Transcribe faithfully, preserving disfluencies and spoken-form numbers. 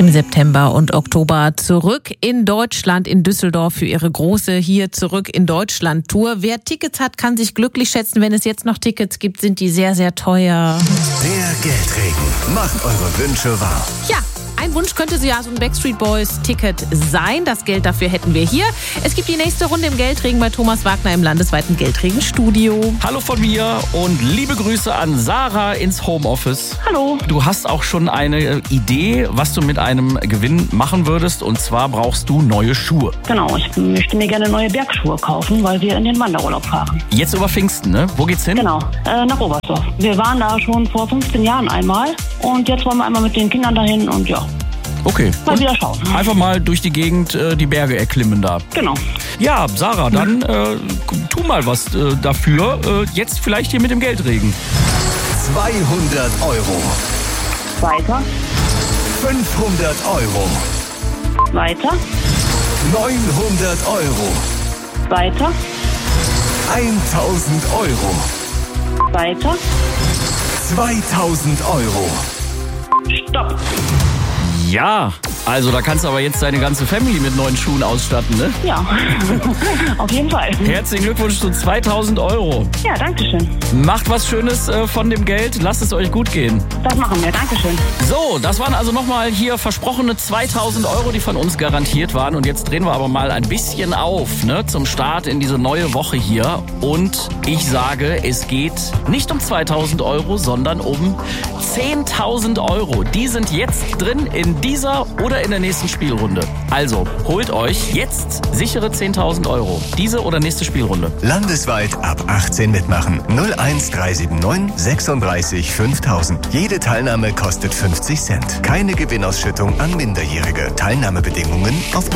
im September und Oktober zurück in Deutschland, in Düsseldorf für ihre große Hier zurück in Deutschland Tour. Wer Tickets hat, kann sich glücklich schätzen. Wenn es jetzt noch Tickets gibt, sind die sehr, sehr teuer. Der Geldregen macht eure Wünsche wahr. Ja. Ein Wunsch könnte so ja so ein Backstreet Boys Ticket sein. Das Geld dafür hätten wir hier. Es gibt die nächste Runde im Geldregen bei Thomas Wagner im landesweiten Geldregen-Studio. Hallo von mir und liebe Grüße an Sarah ins Homeoffice. Hallo. Du hast auch schon eine Idee, was du mit einem Gewinn machen würdest. Und zwar brauchst du neue Schuhe. Genau, ich möchte mir gerne neue Bergschuhe kaufen, weil wir in den Wanderurlaub fahren. Jetzt über Pfingsten, ne? Wo geht's hin? Genau, äh, nach Oberstdorf. Wir waren da schon vor fünfzehn Jahren einmal und jetzt wollen wir einmal mit den Kindern dahin und ja. Okay. Mal Und wieder schauen. einfach mal durch die Gegend äh, die Berge erklimmen da. Genau. Ja, Sarah, dann äh, tu mal was äh, dafür. Äh, jetzt vielleicht hier mit dem Geldregen. zweihundert Euro. Weiter, fünfhundert Euro. weiter, neunhundert Euro. weiter, eintausend Euro. weiter. zweitausend Euro. Stopp. Ja, also da kannst du aber jetzt deine ganze Family mit neuen Schuhen ausstatten, ne? Ja, auf jeden Fall. Herzlichen Glückwunsch zu zweitausend Euro. Ja, danke schön. Macht was Schönes äh, von dem Geld, lasst es euch gut gehen. Das machen wir, danke schön. So, das waren also nochmal hier versprochene zweitausend Euro, die von uns garantiert waren. Und jetzt drehen wir aber mal ein bisschen auf, ne, zum Start in diese neue Woche hier. Und ich sage, es geht nicht um zweitausend Euro, sondern um zehntausend Euro. Die sind jetzt drin in dieser oder in der nächsten Spielrunde. Also, holt euch jetzt sichere zehntausend Euro. Diese oder nächste Spielrunde. Landesweit ab achtzehn mitmachen. null eins drei sieben neun sechsunddreißig fünftausend. Jede Teilnahme kostet fünfzig Cent. Keine Gewinnausschüttung an Minderjährige. Teilnahmebedingungen auf